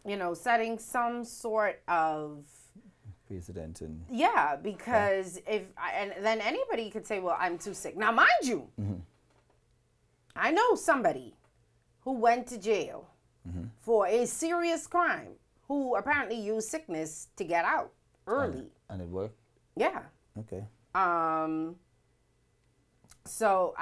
setting some sort of precedent and yeah, because and then anybody could say, well, I'm too sick. Now, mind you, I know somebody who went to jail for a serious crime who apparently used sickness to get out early. and it worked. Yeah. Okay. So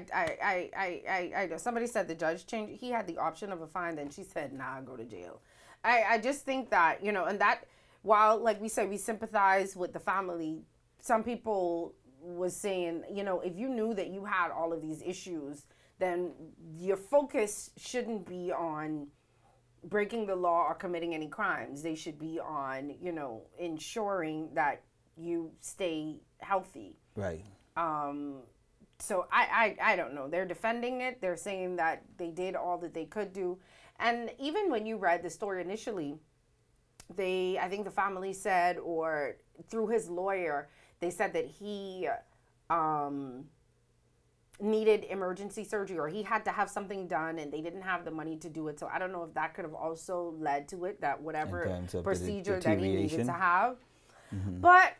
I somebody said the judge changed. He had the option of a fine. Then she said, "Nah, go to jail." I just think that and that while like we said we sympathize with the family, some people was saying if you knew that you had all of these issues, then your focus shouldn't be on breaking the law or committing any crimes. They should be on ensuring that you stay healthy. Right. So I don't know. They're defending it. They're saying that they did all that they could do. And even when you read the story initially, I think the family said, or through his lawyer, they said that he needed emergency surgery or he had to have something done and they didn't have the money to do it. So I don't know if that could have also led to it, that whatever procedure that he needed to have. But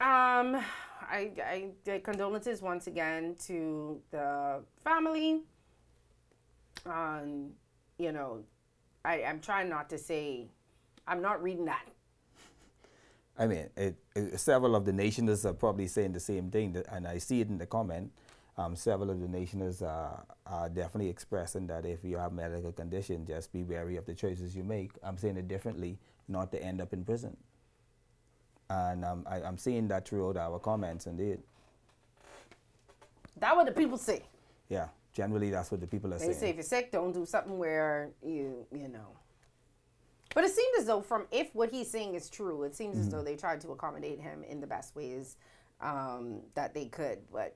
I condolences once again to the family. I'm trying not to say, I'm not reading that. I mean, several of the nationals are probably saying the same thing, and I see it in the comment. Several of the nationals are definitely expressing that if you have medical condition, just be wary of the choices you make. I'm saying it differently, not to end up in prison. And I'm seeing that throughout our comments, indeed. That's what the people say. Yeah, generally that's what the people are saying. They say if you're sick, don't do something where you know. But it seemed as though if what he's saying is true, it seems as though they tried to accommodate him in the best ways that they could. But,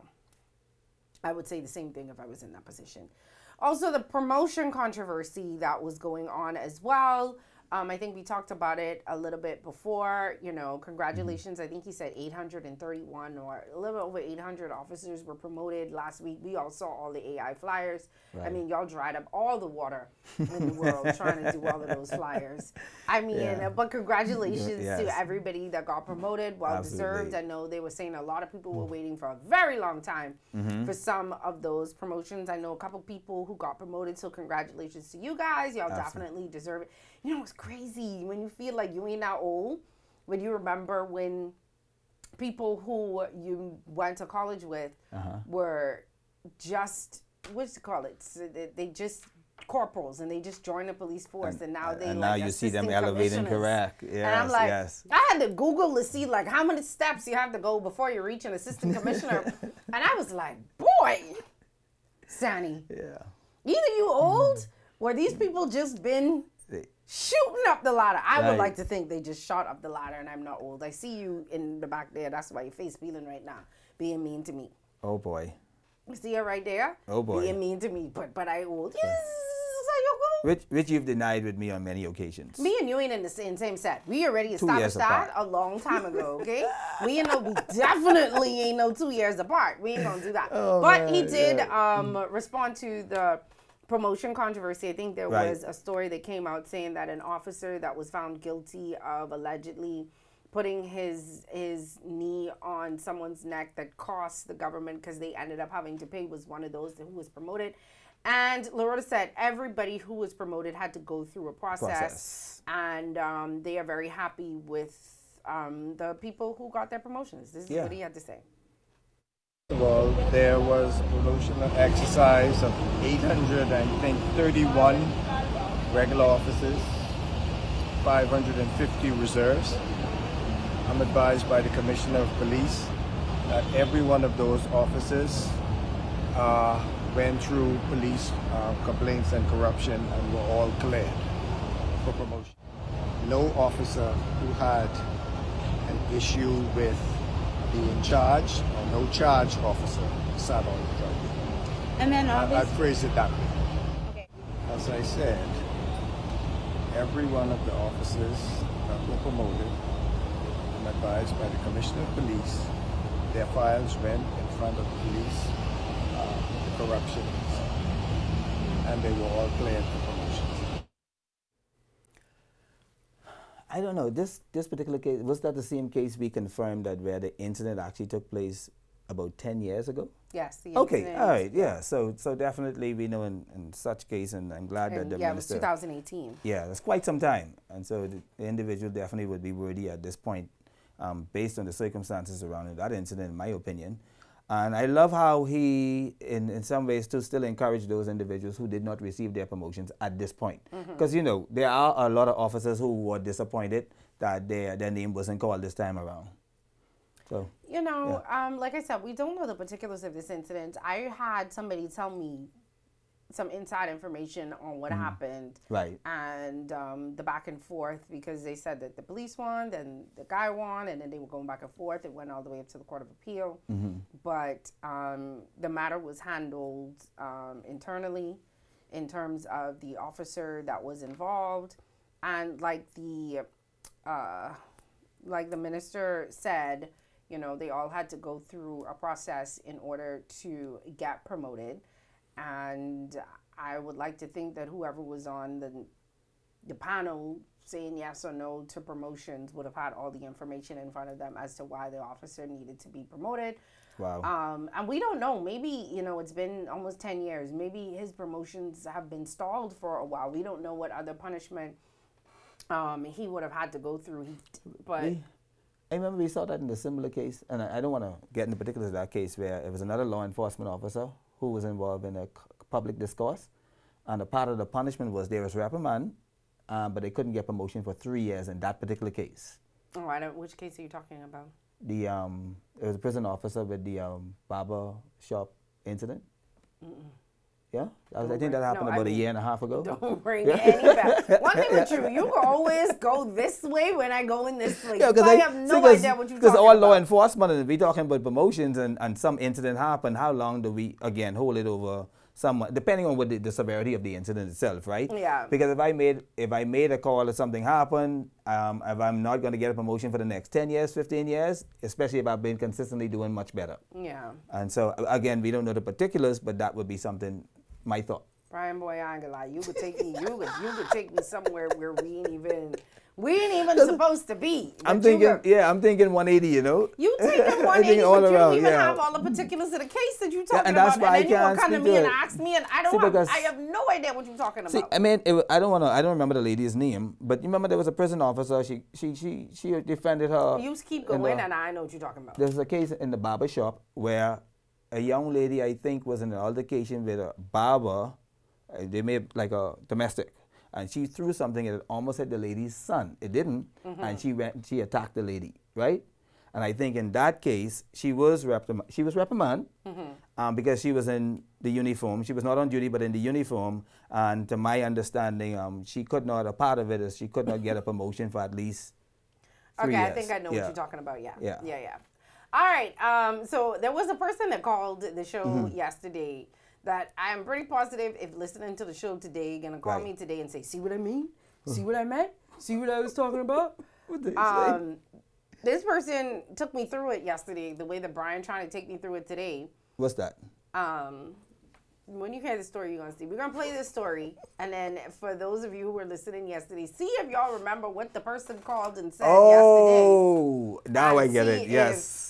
I would say the same thing if I was in that position. Also, the promotion controversy that was going on as well. I think we talked about it a little bit before. Congratulations. I think he said 831 or a little over 800 officers were promoted last week. We all saw all the AI flyers. Right. I mean, y'all dried up all the water in the world trying to do all of those flyers. I mean, but congratulations to everybody that got promoted. Well deserved. I know they were saying a lot of people were waiting for a very long time for some of those promotions. I know a couple people who got promoted, so congratulations to you guys. Y'all definitely deserve it. It's crazy when you feel like you ain't that old, when you remember when people who you went to college with were just, what you call it? So they just corporals and they just joined the police force and now now you see them elevating correct. Yes, and I'm like, I had to Google to see like how many steps you have to go before you reach an assistant commissioner. And I was like, boy, Sanny, either you old or these people just been shooting up the ladder. I would like to think they just shot up the ladder and I'm not old. I see you in the back there. That's why your face peeling right now, being mean to me. Oh boy. You see her right there? Oh boy. Being mean to me, but I old. Which you've denied with me on many occasions. Me and you ain't in the same set. We already established that a long time ago, okay? We definitely ain't no 2 years apart. We ain't gonna do that. But he did respond to the promotion controversy. I think there was a story that came out saying that an officer that was found guilty of allegedly putting his knee on someone's neck that cost the government because they ended up having to pay was one of those who was promoted. And Loretta said everybody who was promoted had to go through a process. And they are very happy with the people who got their promotions. This is what he had to say. Well, there was a promotional exercise of 831 regular officers, 550 reserves. I'm advised by the Commissioner of Police that every one of those officers went through police complaints and corruption and were all cleared for promotion. No officer who had an issue with being charged or no charged officer sat on the job. And then I'd phrase it that way. Okay. As I said, every one of the officers that were promoted, I'm advised by the Commissioner of Police, their files went in front of the police, the corruptions, and they were all cleared for promotions. I don't know. This particular case, was that the same case we confirmed that where the incident actually took place about 10 years ago? Yes. The Okay, incident, all right, yeah. So definitely we know in such case, and I'm glad that and the yeah, it was minister. 2018. Yeah, that's quite some time, and so the individual definitely would be worthy at this point, based on the circumstances surrounding that incident, in my opinion. And I love how he, in some ways, to still encourage those individuals who did not receive their promotions at this point. Because, you know, there are a lot of officers who were disappointed that their name wasn't called this time around. So, You know, like I said, we don't know the particulars of this incident. I had somebody tell me some inside information on what happened. right. And the back and forth, because they said that the police won, then the guy won, and then they were going back and forth. It went all the way up to the Court of Appeal. But the matter was handled internally in terms of the officer that was involved. And like the minister said, you know, they all had to go through a process in order to get promoted. And I would like to think that whoever was on the panel saying yes or no to promotions would have had all the information in front of them as to why the officer needed to be promoted. Wow. And we don't know. Maybe, you know, it's been almost 10 years. Maybe his promotions have been stalled for a while. We don't know what other punishment he would have had to go through. But I remember we saw that in a similar case, and I don't want to get into particulars of that case, where it was another law enforcement officer who was involved in a public discourse, and a part of the punishment was there was reprimand, but they couldn't get promotion for 3 years in that particular case. Oh, I don't. Which case are you talking about? It was a prison officer with the barber shop incident. Yeah, I think that happened about a year and a half ago. Don't bring any back. One thing with you, you can always go this way when I go in this place. Yeah, I have no idea what you're talking about. Because all law enforcement, and we're talking about promotions, and some incident happened, how long do we, again, hold it over someone, depending on what the severity of the incident itself, right? Yeah. Because if I made a call or something happened, if I'm not going to get a promotion for the next 10 years, 15 years, especially if I've been consistently doing much better. Yeah. And so, again, we don't know the particulars, but that would be something, my thought. Brian boy, I ain't gonna lie. You could take me. You could take me somewhere where we ain't even supposed to be. I'm thinking 180. You know. You taking 180, but you don't even have all the particulars of the case that you talking and that's about. Why and then I you gonna come to me and ask me, and I have no idea what you're talking about. See, I mean, I don't remember the lady's name, but you remember there was a prison officer. She defended her. You keep going, and I know what you're talking about. There was a case in the barber shop where a young lady, I think, was in an altercation with a barber. They made like a domestic, and she threw something and it almost hit the lady's son. It didn't, and she attacked the lady, right? And I think in that case she was reprimanded because she was in the uniform. She was not on duty, but in the uniform. And to my understanding, she could not. A part of it is she could not get a promotion for at least 3 years. I think I know what you're talking about. Yeah. Yeah. All right. So there was a person that called the show yesterday that I'm pretty positive, if listening to the show today, gonna call me today and say, "See what I mean? See what I meant? See what I was talking about?" What did they say? This person took me through it yesterday, the way that Brian trying to take me through it today. What's that? When you hear the story, you're going to see. We're going to play this story. And then for those of you who were listening yesterday, see if y'all remember what the person called and said yesterday. Oh, now I get it. Yes.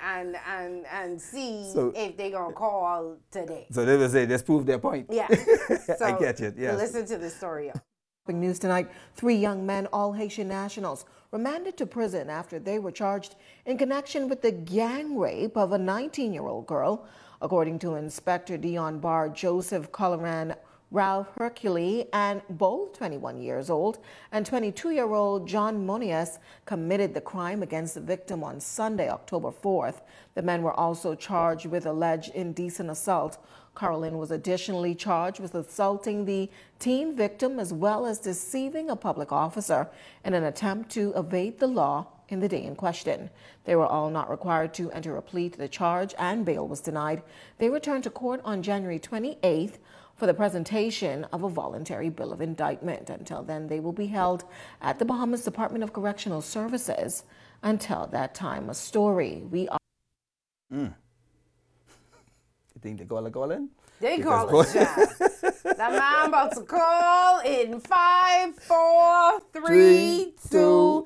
And see if they're going to call today. So they will say, let's prove their point. Yeah. So I get it, yes. Listen to this story. News tonight, 3 young men, all Haitian nationals, remanded to prison after they were charged in connection with the gang rape of a 19-year-old girl. According to Inspector Dion Barr, Joseph Coloran, Ralph Hercule, and both 21 years old and 22-year-old John Monias committed the crime against the victim on Sunday, October 4th. The men were also charged with alleged indecent assault. Carolyn was additionally charged with assaulting the teen victim as well as deceiving a public officer in an attempt to evade the law in the day in question. They were all not required to enter a plea to the charge, and bail was denied. They returned to court on January 28th for the presentation of a voluntary bill of indictment. Until then, they will be held at the Bahamas Department of Correctional Services until that time. A story we are. You think they call in? They call it, Jack. That man about to call in 5, 4, 3, 2.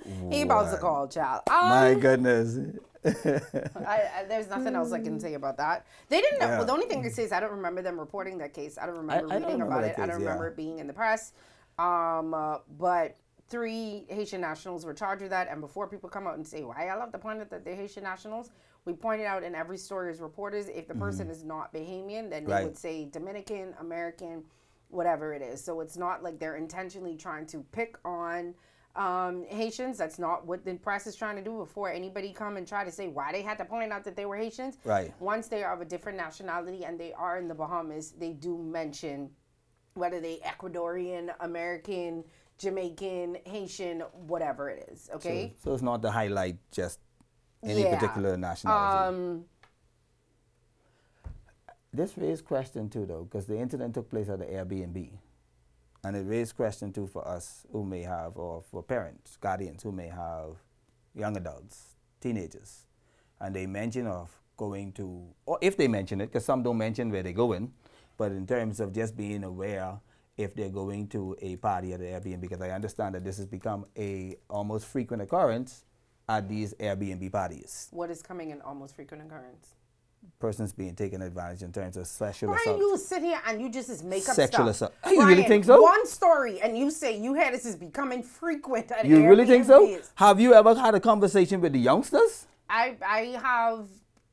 about the call, child. My goodness. There's nothing else I can say about that. They didn't know. Yeah. Well, the only thing I say is I don't remember them reporting that case. I don't remember I don't reading remember about that it. I don't case, remember yeah. it being in the press. But 3 Haitian nationals were charged with that. And before people come out and say, why I love to point out that they're Haitian nationals, we pointed out in every story as reporters, if the person is not Bahamian, then they Right. would say Dominican, American, whatever it is. So it's not like they're intentionally trying to pick on Haitians. That's not what the press is trying to do before anybody come and try to say why they had to point out that they were Haitians. Right. Once they are of a different nationality and they are in the Bahamas, they do mention whether they Ecuadorian, American, Jamaican, Haitian, whatever it is. Okay. So it's not to highlight just any Yeah. particular nationality. This raised question too, though, because the incident took place at the Airbnb. And it raised question too for us who may have, or for parents, guardians who may have young adults, teenagers. And they mention of going to, or if they mention it, because some don't mention where they're going, but in terms of just being aware if they're going to a party at the Airbnb, because I understand that this has become a almost frequent occurrence at these Airbnb parties. What is coming in almost frequent occurrence? Persons being taken advantage in terms of sexual Brian, assault. you sit here and you just make up Sexual stuff. assault. You really think so? One story and you say you had this is becoming frequent at You really think so? Airbnbs. Have you ever had a conversation with the youngsters I have,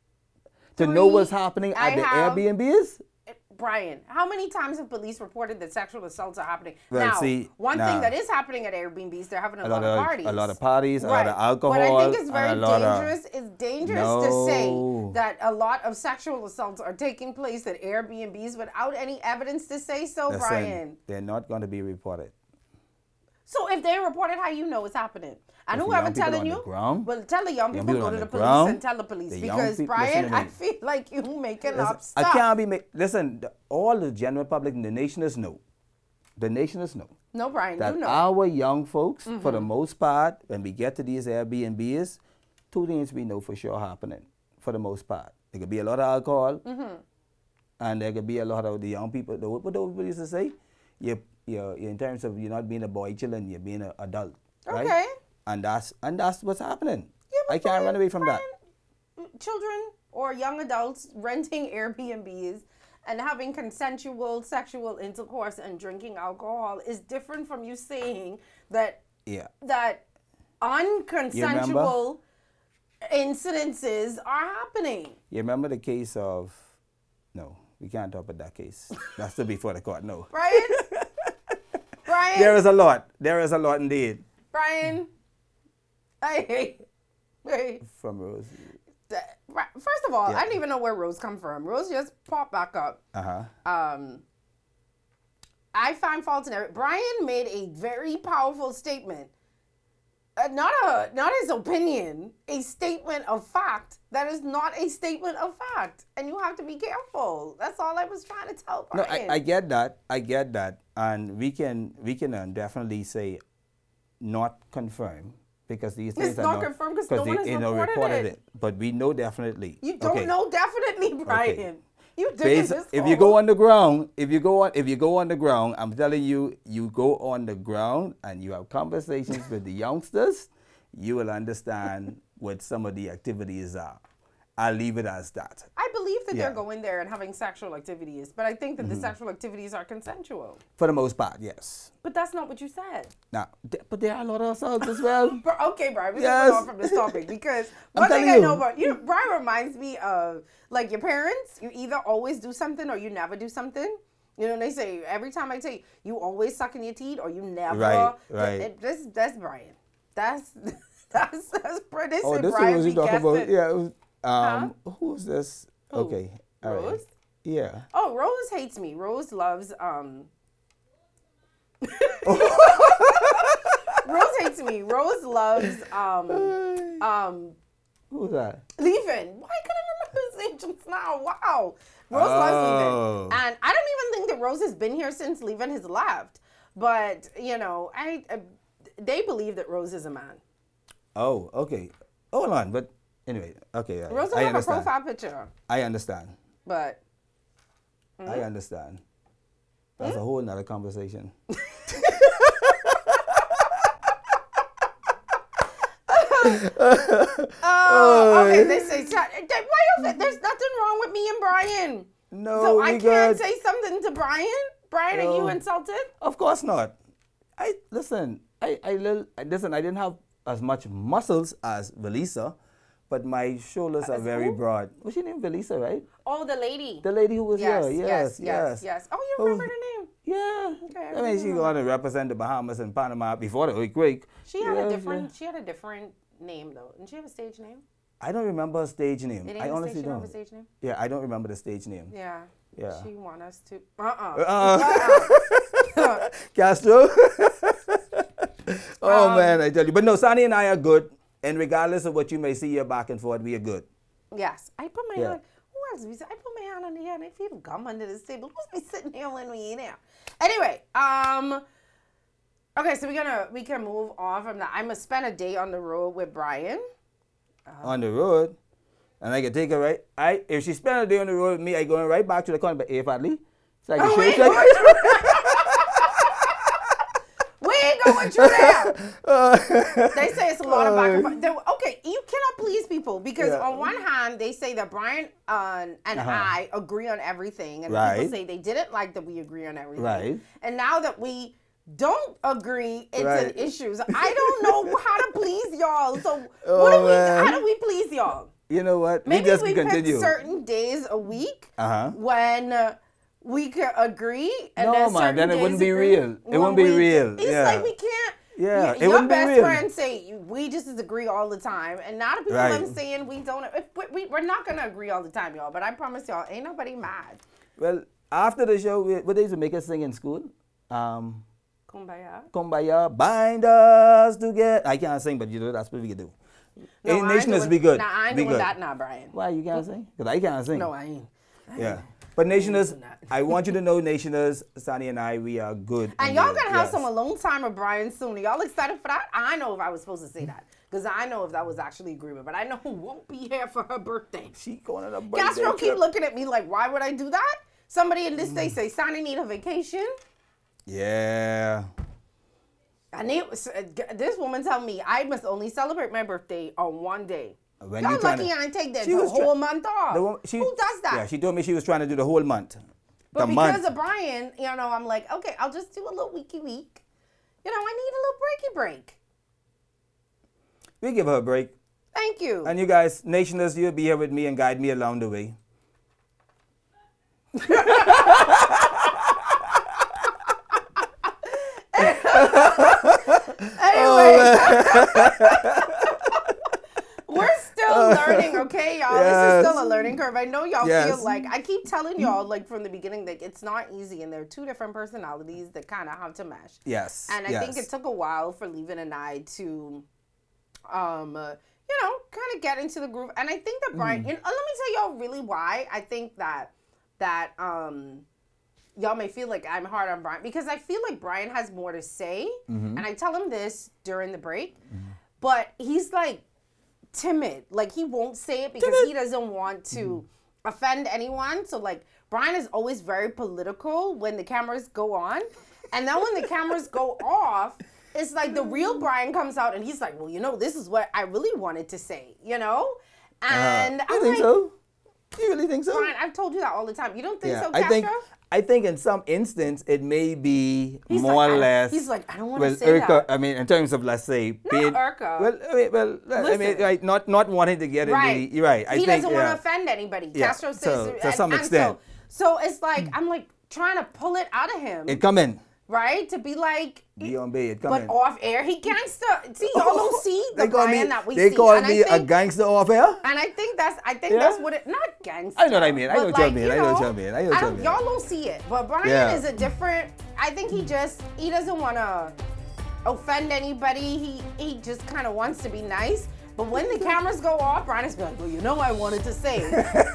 to know 3 what's happening I at the have- Airbnbs? Brian, how many times have police reported that sexual assaults are happening? Well, now, see, one nah. thing that is happening at Airbnbs, they're having a lot lot of of- parties. a lot of parties, a lot Right. of alcohol, What I think is and very a lot of- dangerous is to say No. that a lot of sexual assaults are taking place at Airbnbs without any evidence to say so, Listen, Brian. they're not going to be reported. So if they report it, how you know it's happening? And If the whoever young people telling on the you, ground, well, tell the young people, people go on to the the police ground, and tell the police. the young Because, people- Brian, listen to I me. feel like you making up Listen, stuff. I can't be listen, all the general public and the nationalists know. The nationalists know No, Brian, that you know. our young folks, for the most part, when we get to these Airbnbs, 2 things we know for sure happening, for the most part. There could be a lot of alcohol, and there could be a lot of the young people. What people used to say, you're in terms of you're not being a boy children, you're being an adult, right? Okay. And that's what's happening. Yeah, but I can't run away from that. Children or young adults renting Airbnbs and having consensual sexual intercourse and drinking alcohol is different from you saying that Yeah. that unconsensual incidences are happening. You remember the case of? No, we can't talk about that case. That's the before the court. No. Brian? Brian? There is a lot. There is a lot indeed. Brian? Hey. From Rose. First of all, Yeah. I didn't even know where Rose come from. Rose just popped back up. I find fault in it. Brian made a very powerful statement. Not his opinion, a statement of fact that is not a statement of fact. And you have to be careful. That's all I was trying to tell No, Brian. I get that. I get that. And we can definitely say not confirm because these things It's are not confirmed 'cause no one has reported it. But we know definitely. You don't Okay. know definitely, Brian. Okay. You digging this If you go on the ground, if you go on the ground, I'm telling you, you go on the ground and you have conversations with the youngsters, you will understand what some of the activities are. I'll leave it as that. I believe that Yeah. they're going there and having sexual activities, but I think that the sexual activities are consensual. For the most part, yes. But that's not what you said. Now, but there are a lot of assaults as well. Okay, Brian, we Yes. can move on from this topic because I'm one thing telling I you. know about you, Brian reminds me of like your parents. You either always do something or you never do something. You know, they say every time I tell you, you always sucking your teeth or you never. Right. That's Brian. That's pretty. Oh, this Brian is what you be talk about. guessing. Yeah. It was, who's this? Who? Okay. All right. Rose? Yeah. Oh, Rose hates me. Rose loves Rose hates me. Rose loves Who's that? Leaving. Why can't I remember his name just now? Wow. Rose loves Oh. Leaving. And I don't even think that Rose has been here since Leaving has left. But, you know, they believe that Rose is a man. Oh, okay. Hold on, but anyway, okay. Rose don't I have a understand. profile picture. I understand. But I understand. That's a whole nother conversation. Okay, they say, there's nothing wrong with me and Brian. No, So I we can't good. say something to Brian? Brian, are you insulted? Of course not. I listen. I didn't have as much muscles as Velisa, but my shoulders are very who? broad. Was she named Velisa, right? Oh, the lady. The lady who was Yes, here. yes, Yes. yes. Oh, you remember the name? Yeah. Okay, I mean, she going to represent the Bahamas and Panama before the earthquake. She had Yeah, a different name though. Didn't she have a stage name? I don't remember her stage name. Did I honestly have a don't. stage name? Yeah, I don't remember the stage name. Yeah. Yeah. She want us to. Castro. Oh man, I tell you. But no, Sonny and I are good. And regardless of what you may see here back and forth, we are good. Yes. I put my Yeah. hand. Who else? I put my hand on the hand. I feel gum under this table. Who's be sitting here when we eat now? Anyway, okay, so we can move on from that. I'm gonna spend a day on the road with Brian. On the road. And I can take her right. If she spend a day on the road with me, I going right back to the corner. But if at least, it's like Oh, a wait, shake. we ain't going through that. They say it's a lot of back and forth. Okay, you cannot please people because Yeah. on one hand they say that Brian and I agree on everything, and Right. people say they didn't like that we agree on everything. Right. And now that we don't agree, it's an Right. issue. So I don't know how to please y'all. So Oh, man. how do we please y'all? You know what? Maybe we just we continue. pick certain days a week Uh-huh. when we could agree. And No, then man, certain then it days wouldn't be agree. real. It When wouldn't be we- real. It's Yeah. like we can't. Yeah, it Your wouldn't be best real. friends say we just agree all the time, and now the people Right. I'm saying we don't. We're not gonna agree all the time, y'all. But I promise y'all, ain't nobody mad. Well, after the show, what they used to make us sing in school? Kumbaya. Kumbaya, bind us together. I can't sing, but you know that's what we can do. No, In I ain't Nationals, doing- be good. Nah, I ain't be doing good. that now, Brian. Why you can't sing? Because I can't sing. No, I ain't. Yeah. But Nationals, doing that. I want you to know, Nationals, Sonny and I, we are good. And in y'all there. gonna have Yes. some alone time with Brian soon. Are y'all excited for that? I know if I was supposed to say that. Because I know if that was actually agreement. But I know who won't be here for her birthday. She going on a birthday Castro keep trip. looking at me like, why would I do that? Somebody in this state say, Sonny need a vacation. Yeah. And this woman tell me I must only celebrate my birthday on one day. When Y'all you tryna- lucky I ain't take the She was whole month off. Who does that? Yeah, she told me she was trying to do the whole month. But the because month. of Brian, I'm like, okay, I'll just do a little weeky week. I need a little breaky break. We give her a break. Thank you. And you guys, Nationals, you'll be here with me and guide me along the way. Anyway, we're still learning, okay, y'all? This is still a learning curve. I know y'all Yes. feel like, I keep telling y'all, like, from the beginning, like, it's not easy, and there are two different personalities that kind of have to mesh. Yes. And I think it took a while for Levin and I to, kind of get into the groove. And I think that Brian, let me tell y'all really why I think that y'all may feel like I'm hard on Brian, because I feel like Brian has more to say. And I tell him this during the break, but he's like timid. Like, he won't say it because he doesn't want to offend anyone. So, like, Brian is always very political when the cameras go on. And then when the cameras go off, it's like the real Brian comes out and he's like, well, this is what I really wanted to say, And You I'm think like, so? You really think so? Brian, I've told you that all the time. You don't think so, I Castro? think in some instance it may be He's more like, or less. he's like, I don't want to well, say Urca, that. I mean, in terms of, let's say, Urca. Well, right, not wanting to get Right. in the right. He doesn't want to offend anybody. Yeah. Castro says So, to some extent. So it's like I'm like trying to pull it out of him, It come in. right? To be like, Be on bay. It come but in. off air, he gangster. See, y'all don't see the They call Brian me. that we They see. call And me I a think, gangster off air. and I think that's Yeah. what it, not gangster. I know what I mean. I know but what you like, mean. I know what you mean. I know what you mean. Y'all don't see it, but Brian Yeah. is a different. I think he doesn't want to offend anybody. He just kind of wants to be nice. But when the cameras go off, Brian is like, well, I wanted to say.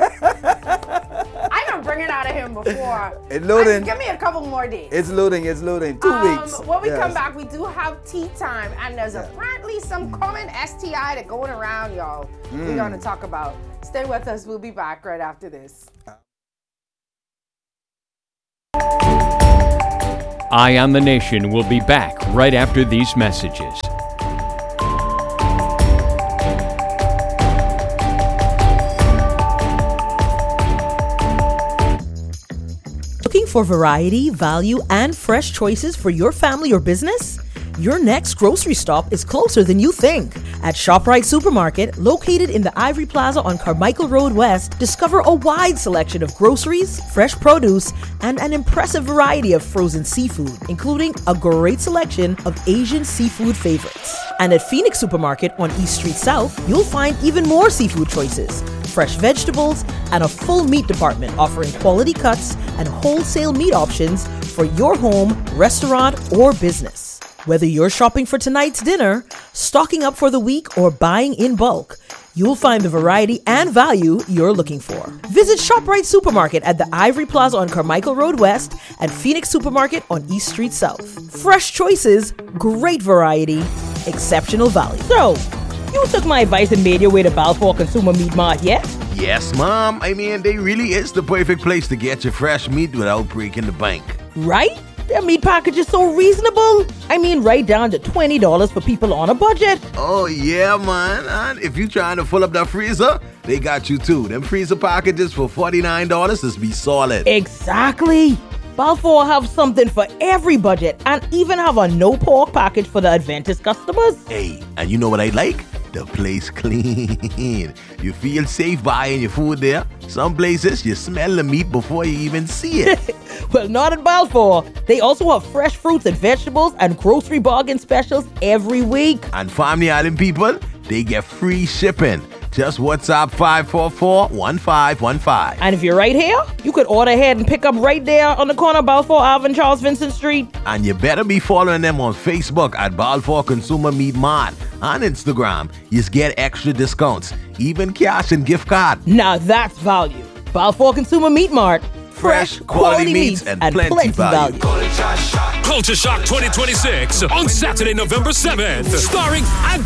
I can bring it out of him before. It's loading. Give me a couple more days. It's loading. 2 weeks. When we Yes. come back, we do have tea time, and there's apparently some common STI that going around, y'all. We're going to talk about. Stay with us. We'll be back right after this. Eye on the Nation will be back right after these messages. for variety, value, and fresh choices for your family or business? Your next grocery stop is closer than you think. At ShopRite Supermarket, located in the Ivory Plaza on Carmichael Road West, discover a wide selection of groceries, fresh produce, and an impressive variety of frozen seafood, including a great selection of Asian seafood favorites. And at Phoenix Supermarket on East Street South, you'll find even more seafood choices, fresh vegetables, and a full meat department offering quality cuts and wholesale meat options for your home, restaurant, or business. Whether you're shopping for tonight's dinner, stocking up for the week, or buying in bulk, you'll find the variety and value you're looking for. Visit ShopRite Supermarket at the Ivory Plaza on Carmichael Road West and Phoenix Supermarket on East Street South. Fresh choices, great variety, exceptional value. So, you took my advice and made your way to Balfour Consumer Meat Mart, yeah? Yes, Mom. I mean, they really is the perfect place to get your fresh meat without breaking the bank. Right? Their meat package is so reasonable. I mean, right down to $20 for people on a budget. Oh, yeah, man. And if you trying to fill up that freezer, they got you too. Them freezer packages for $49 is be solid. Exactly. Balfour have something for every budget and even have a no pork package for the Adventist customers. Hey, and you know what I like? The place clean. You feel safe buying your food there. Some places you smell the meat before you even see it. Well, not at Balfour. They also have fresh fruits and vegetables and grocery bargain specials every week. And Family Island people, they get free shipping. Just WhatsApp 544-1515. And if you're right here, you could order ahead and pick up right there on the corner of Balfour Ave and Charles Vincent Street. And you better be following them on Facebook at Balfour Consumer Meat Mart. On Instagram, you get extra discounts, even cash and gift card. Now that's value. Balfour Consumer Meat Mart. Fresh, quality meats, and plenty value. Culture Shock 2026 on Saturday, November 7th. Starring